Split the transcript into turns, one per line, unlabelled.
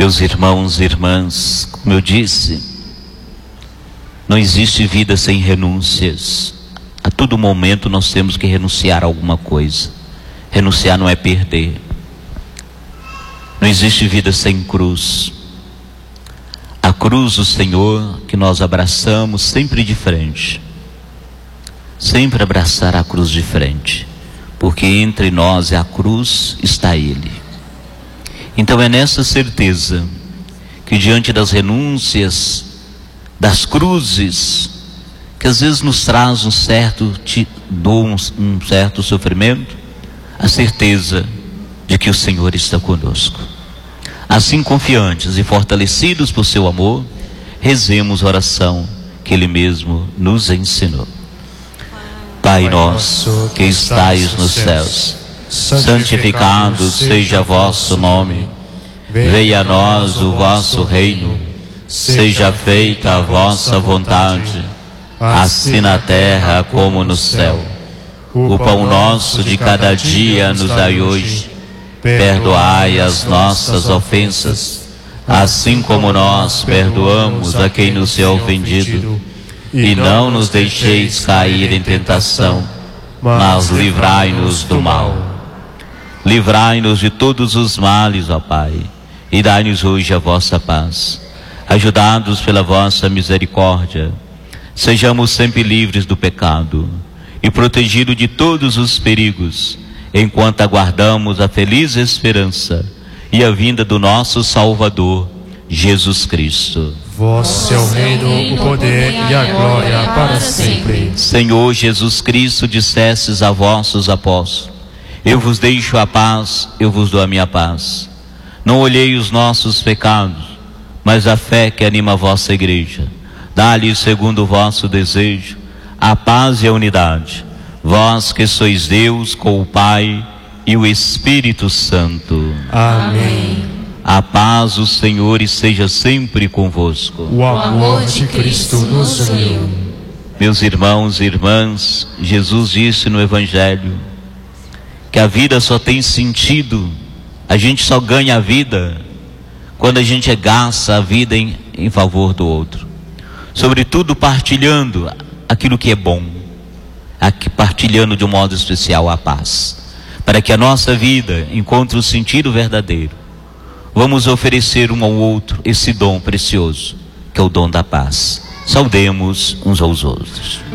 Meus irmãos e irmãs, como eu disse, não existe vida sem renúncias. A todo momento nós temos que renunciar a alguma coisa. Renunciar não é perder. Não existe vida sem cruz. A cruz do Senhor que nós abraçamos sempre de frente. Sempre abraçar a cruz de frente. Porque entre nós e a cruz está Ele. Então é nessa certeza que diante das renúncias, das cruzes, que às vezes nos traz um certo sofrimento, a certeza de que o Senhor está conosco. Assim, confiantes e fortalecidos por seu amor, rezemos a oração que Ele mesmo nos ensinou. Pai nosso que estais nos céus, santificado seja vosso nome. Venha a nós o vosso reino. Seja feita a vossa vontade, assim na terra como no céu. O pão nosso de cada dia nos dai hoje. Perdoai as nossas ofensas, assim como nós perdoamos a quem nos é ofendido. E não nos deixeis cair em tentação, mas livrai-nos do mal. Livrai-nos de todos os males, ó Pai, e dai-nos hoje a vossa paz. Ajudados pela vossa misericórdia, sejamos sempre livres do pecado e protegidos de todos os perigos, enquanto aguardamos a feliz esperança e a vinda do nosso Salvador, Jesus Cristo.
Vosso é o reino, o poder e a glória para sempre.
Senhor Jesus Cristo, dissestes a vossos apóstolos: eu vos deixo a paz, eu vos dou a minha paz. Não olhei os nossos pecados, mas a fé que anima a vossa igreja. Dá-lhe, segundo o vosso desejo, a paz e a unidade. Vós que sois Deus com o Pai e o Espírito Santo.
Amém.
A paz do Senhor esteja sempre convosco.
O amor de Cristo nos uniu.
Meus irmãos e irmãs, Jesus disse no Evangelho que a vida só tem sentido, a gente só ganha a vida quando a gente gasta a vida em favor do outro. Sobretudo partilhando aquilo que é bom, partilhando de um modo especial a paz. Para que a nossa vida encontre o sentido verdadeiro, vamos oferecer um ao outro esse dom precioso, que é o dom da paz. Saudemos uns aos outros.